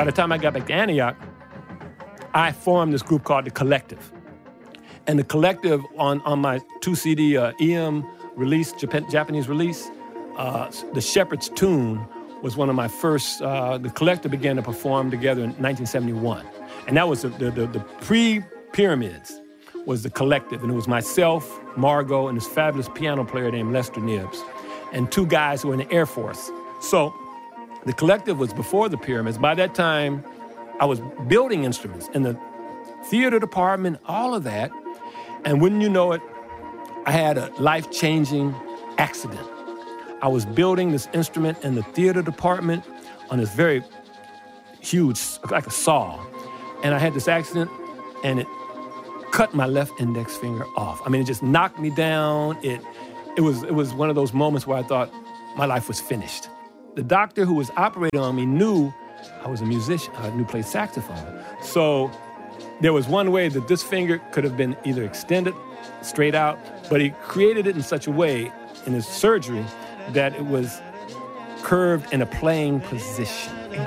by the time I got back to Antioch, I formed this group called The Collective. And The Collective, on my 2-CD EM release, Japanese release, The Shepherd's Tune was one of my first. The Collective began to perform together in 1971. And that was the pre-Pyramids was The Collective. And it was myself, Margot, and this fabulous piano player named Lester Nibbs, and two guys who were in the Air Force. So The Collective was before the Pyramids. By that time, I was building instruments in the theater department, all of that. And wouldn't you know it, I had a life-changing accident. I was building this instrument in the theater department on this very huge, like a saw. And I had this accident, and it cut my left index finger off. I mean, it just knocked me down. It was one of those moments where I thought my life was finished. The doctor who was operating on me knew I was a musician. I knew play saxophone. So there was one way that this finger could have been either extended straight out, but he created it in such a way in his surgery that it was curved in a playing position.